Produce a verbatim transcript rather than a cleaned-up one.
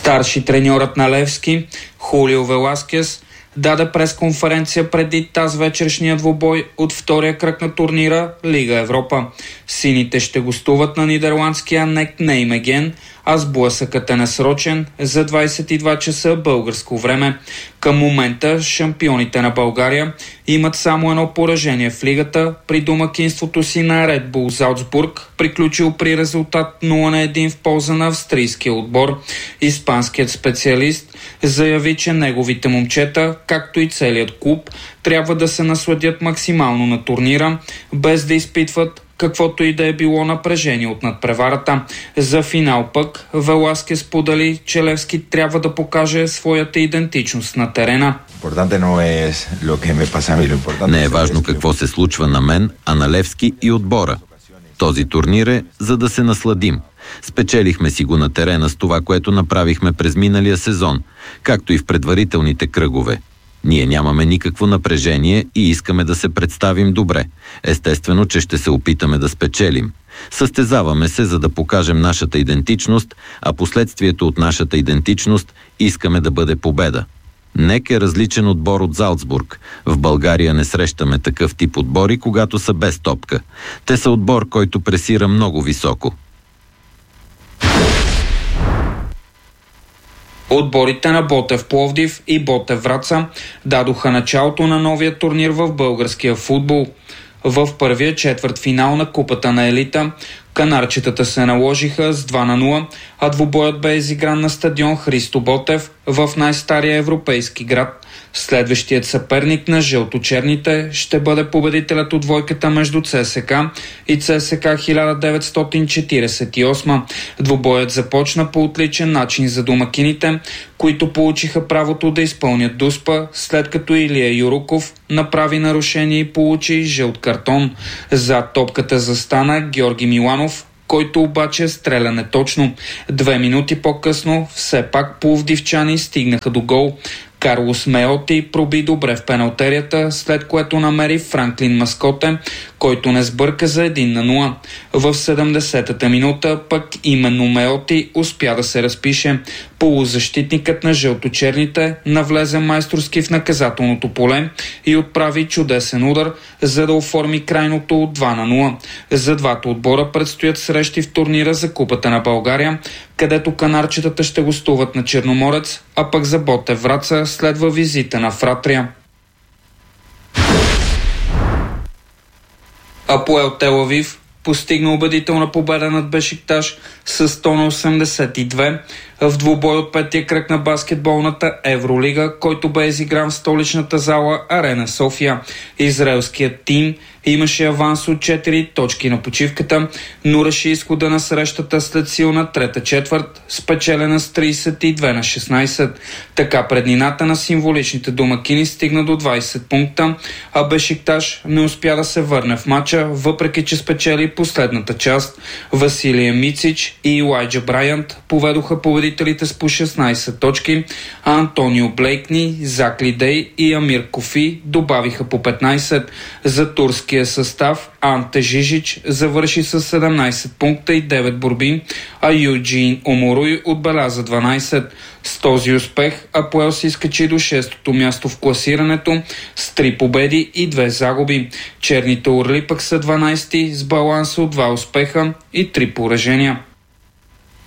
Старши треньорът на Левски, Хулио Веласкес, даде пресконференция преди тази вечершния двубой от втория кръг на турнира Лига Европа. Сините ще гостуват на нидерландския Нек Неймеген, а сблъсъкът е насрочен за двайсет и два часа българско време. Към момента шампионите на България имат само едно поражение в лигата при домакинството си на Ред Бул Залцбург, приключил при резултат нула на едно в полза на австрийския отбор. Испанският специалист заяви, че неговите момчета, както и целият клуб, трябва да се насладят максимално на турнира, без да изпитват каквото и да е било напрежение от надпреварата. За финал пък Веласкес сподели, че Левски трябва да покаже своята идентичност на терена. Не е важно какво се случва на мен, а на Левски и отбора. Този турнир е, за да се насладим. Спечелихме си го на терена с това, което направихме през миналия сезон, както и в предварителните кръгове. Ние нямаме никакво напрежение и искаме да се представим добре. Естествено, че ще се опитаме да спечелим. Състезаваме се, за да покажем нашата идентичност, а последствието от нашата идентичност искаме да бъде победа. Нек е различен отбор от Залцбург. В България не срещаме такъв тип отбори, когато са без топка. Те са отбор, който пресира много високо. Отборите на Ботев Пловдив и Ботев Враца дадоха началото на новия турнир в българския футбол. В първия четвъртфинал на Купата на елита канарчетата се наложиха с два на нула, а двубоят бе изигран на стадион Христо Ботев в най-стария европейски град. Следващият съперник на жълточерните ще бъде победителят от двойката между ЦСКА и ЦСКА хиляда деветстотин четиридесет и осма. Двубоят започна по отличен начин за домакините, които получиха правото да изпълнят дуспа, след като Илия Юруков направи нарушение и получи жълт картон. За топката застана Георги Миланов, който обаче стреля неточно. Две минути по-късно все пак пловдивчани стигнаха до гол. Карлос Меоти проби добре в пеналтерията, след което намери Франклин Маскоте, който не сбърка за един на нула. В седемдесетата минута пък именно Меоти успя да се разпише. Полузащитникът на жълточерните навлезе майсторски в наказателното поле и отправи чудесен удар, за да оформи крайното от два на нула. За двата отбора предстоят срещи в турнира за Купата на България, където канарчетата ще гостуват на Черноморец, а пък за Ботев Враца следва визита на Фратрия. Апоел Тел Авив постигна убедителна победа над Бешикташ с сто на осемдесет и две в двубой от петия кръг на баскетболната Евролига, който бе изигран в столичната зала Арена София. Израелският тим имаше аванс от четири точки на почивката, но реши изхода на срещата след силна трета четвърт, спечелена с тридесет и две на шестнайсет. Така преднината на символичните домакини стигна до двайсет пункта, а Бешикташ не успя да се върне в матча, въпреки че спечели последната част. Василия Мицич и Илайджа Брайант поведоха победителите с по шестнайсет точки, а Антонио Блейкни, Закли Дей и Амир Кофи добавиха по петнайсет. За турския състав Анте Жижич завърши с седемнайсет пункта и девет борби, а Юджин Оморуй отбеляза дванайсет. С този успех Апоел се изкачи до шестото място в класирането с три победи и две загуби. Черните орли пък са дванайсети с баланса от два успеха и три поражения.